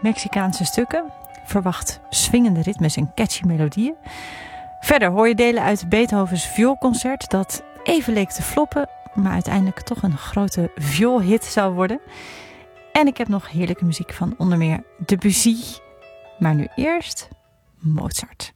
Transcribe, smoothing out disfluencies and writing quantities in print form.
Mexicaanse stukken. Verwacht swingende ritmes en catchy melodieën. Verder hoor je delen uit Beethovens vioolconcert dat even leek te floppen, maar uiteindelijk toch een grote vioolhit zou worden. En ik heb nog heerlijke muziek van onder meer Debussy. Maar nu eerst Mozart.